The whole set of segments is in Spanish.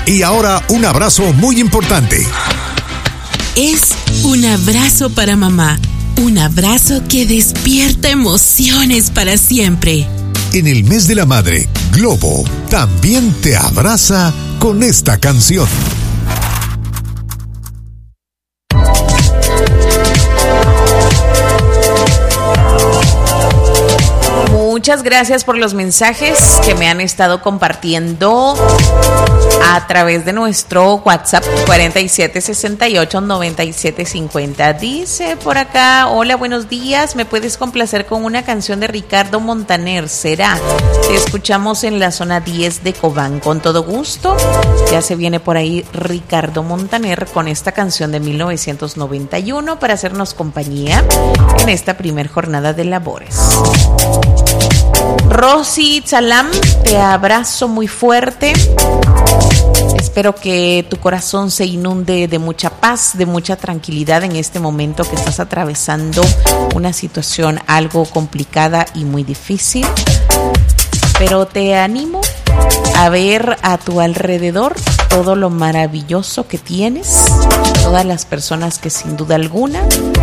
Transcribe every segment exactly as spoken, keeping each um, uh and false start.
Y ahora un abrazo muy importante. Es un abrazo para mamá. Un abrazo que despierta emociones para siempre. En el mes de la madre, Globo también te abraza con esta canción. Muchas gracias por los mensajes que me han estado compartiendo a través de nuestro WhatsApp cuarenta y siete sesenta y ocho noventa y siete cincuenta. Dice por acá: hola, buenos días, ¿me puedes complacer con una canción de Ricardo Montaner? ¿Será? Te escuchamos en la zona diez de Cobán. Con todo gusto. Ya se viene por ahí Ricardo Montaner con esta canción de mil novecientos noventa y uno para hacernos compañía en esta primer jornada de labores. Rosy Salam, te abrazo muy fuerte. Espero que tu corazón se inunde de mucha paz, de mucha tranquilidad en este momento que estás atravesando una situación algo complicada y muy difícil. Pero te animo a ver a tu alrededor todo lo maravilloso que tienes, todas las personas que sin duda alguna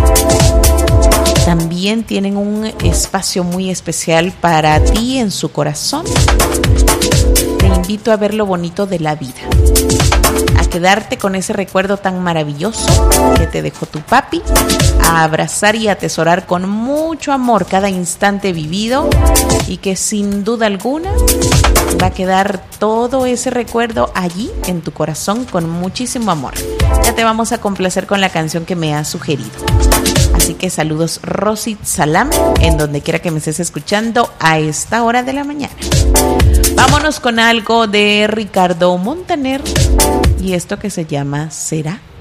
también tienen un espacio muy especial para ti en su corazón. Te invito a ver lo bonito de la vida, a quedarte con ese recuerdo tan maravilloso que te dejó tu papi, a abrazar y atesorar con mucho amor cada instante vivido y que sin duda alguna va a quedar todo ese recuerdo allí en tu corazón con muchísimo amor. Ya te vamos a complacer con la canción que me has sugerido. Así que saludos, Rosy Salam, en donde quiera que me estés escuchando a esta hora de la mañana. Vámonos con algo de Ricardo Montaner y esto que se llama ¿Será?